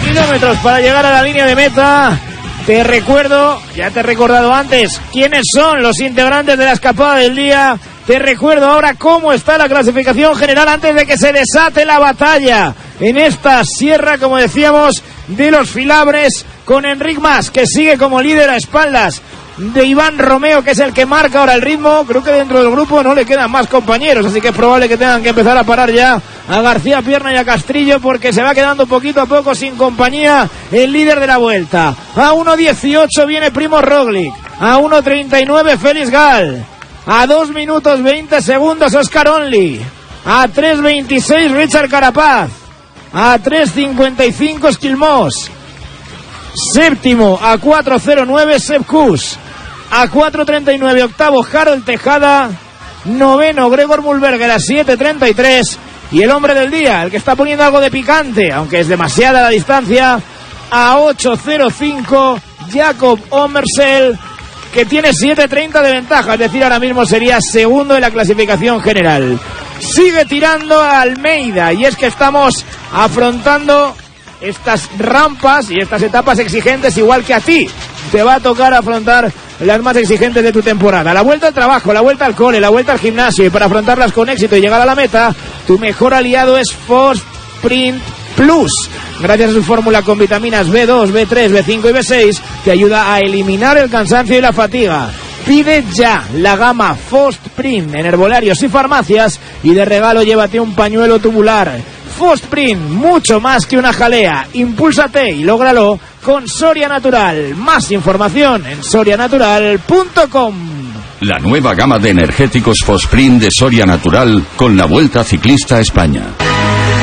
kilómetros para llegar a la línea de meta. Te recuerdo, ya te he recordado antes, quiénes son los integrantes de la escapada del día. Te recuerdo ahora cómo está la clasificación general antes de que se desate la batalla en esta sierra, como decíamos, de los Filabres, con Enric Mas, que sigue como líder a espaldas de Iván Romeo, que es el que marca ahora el ritmo. Creo que dentro del grupo no le quedan más compañeros, así que es probable que tengan que empezar a parar ya a García Pierna y a Castrillo, porque se va quedando poquito a poco sin compañía el líder de la vuelta. A 1.18 viene Primo Roglic, a 1.39 Félix Gal, a 2 minutos 20 segundos Oscar Only, a 3.26 Richard Carapaz, a 3.55 Skilmos, séptimo a 4.09 Sepp Kuss, a 4.39 octavo Harold Tejada, noveno Gregor Mulberger a 7.33, y el hombre del día, el que está poniendo algo de picante, aunque es demasiada la distancia, a 8.05 Jacob Omersel, que tiene 7.30 de ventaja, es decir, ahora mismo sería segundo en la clasificación general. Sigue tirando a Almeida, y es que estamos afrontando estas rampas y estas etapas exigentes igual que a ti. Te va a tocar afrontar las más exigentes de tu temporada. La vuelta al trabajo, la vuelta al cole, la vuelta al gimnasio, y para afrontarlas con éxito y llegar a la meta, tu mejor aliado es Fosprint Plus. Gracias a su fórmula con vitaminas B2, B3, B5 y B6, te ayuda a eliminar el cansancio y la fatiga. Pide ya la gama Fosprint en herbolarios y farmacias, y de regalo llévate un pañuelo tubular. Fosprint, mucho más que una jalea. Impúlsate y lógralo con Soria Natural. Más información en sorianatural.com. La nueva gama de energéticos Fosprint de Soria Natural con la Vuelta Ciclista a España.